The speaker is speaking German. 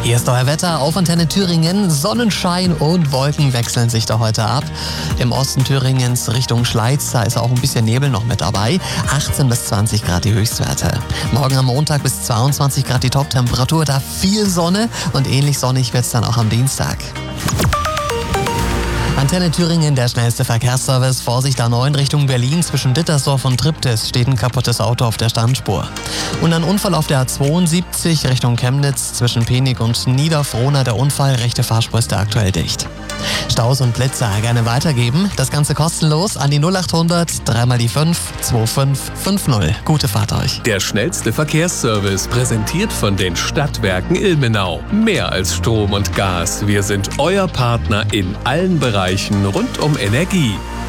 Hier ist euer Wetter auf Antenne Thüringen. Sonnenschein und Wolken wechseln sich da heute ab. Im Osten Thüringens Richtung Schleiz, da ist auch ein bisschen Nebel noch mit dabei. 18 bis 20 Grad die Höchstwerte. Morgen am Montag bis 22 Grad die Toptemperatur, da viel Sonne und ähnlich sonnig wird es dann auch am Dienstag. Antenne Thüringen, der schnellste Verkehrsservice. Vorsicht A9 Richtung Berlin. Zwischen Dittersdorf und Triptis steht ein kaputtes Auto auf der Standspur. Und ein Unfall auf der A72 Richtung Chemnitz. Zwischen Penig und Niederfrohna der Unfall. Rechte Fahrspur ist aktuell dicht. Staus und Blitzer gerne weitergeben. Das Ganze kostenlos an die 0800 3 mal die 5 2550. Gute Fahrt euch. Der schnellste Verkehrsservice, präsentiert von den Stadtwerken Ilmenau. Mehr als Strom und Gas. Wir sind euer Partner in allen Bereichen rund um Energie.